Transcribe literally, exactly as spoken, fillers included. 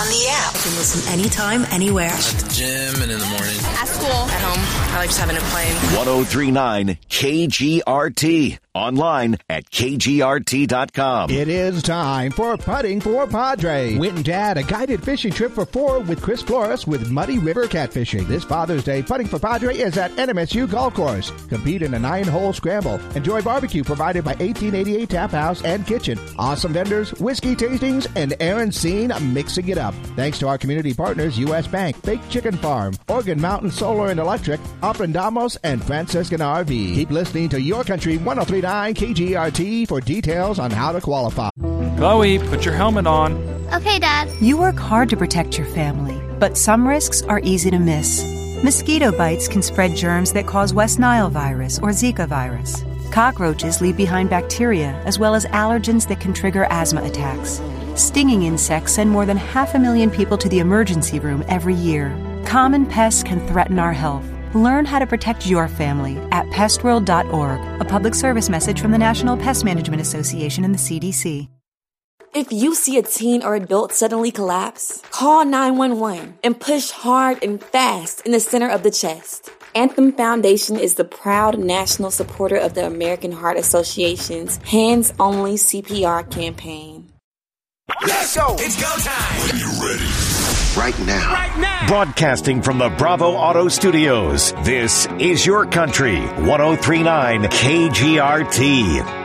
on the app. You can listen anytime, anywhere. At the gym and in the morning. At school. At home. I like just having it playing. ten thirty-nine K G R T. Online at K G R T dot com. It is time for Putting for Padre. Wit and Dad, a guided fishing trip for four with Chris Flores with Muddy River Catfishing. This Father's Day, Putting for Padre is at N M S U Golf Course. Compete in a nine-hole scramble. Enjoy barbecue provided by eighteen eighty-eight Tap House and Kitchen. Awesome vendors, whiskey tastings, and Aaron Scene mixing it up. Thanks to our community partners, U S Bank, Baked Chicken Farm, Oregon Mountain Solar and Electric, Aprendamos, and Franciscan R V. Keep listening to Your Country one oh three point nine K G R T for details on how to qualify. Chloe, put your helmet on. Okay, Dad. You work hard to protect your family, but some risks are easy to miss. Mosquito bites can spread germs that cause West Nile virus or Zika virus. Cockroaches leave behind bacteria as well as allergens that can trigger asthma attacks. Stinging insects send more than half a million people to the emergency room every year. Common pests can threaten our health. Learn how to protect your family at pest world dot org, a public service message from the National Pest Management Association and the C D C. If you see a teen or adult suddenly collapse, call nine one one and push hard and fast in the center of the chest. Anthem Foundation is the proud national supporter of the American Heart Association's Hands Only C P R campaign. Let's go! It's go time! When you're ready. Right now. Right now. Broadcasting from the Bravo Auto Studios, this is Your Country, ten thirty-nine K G R T.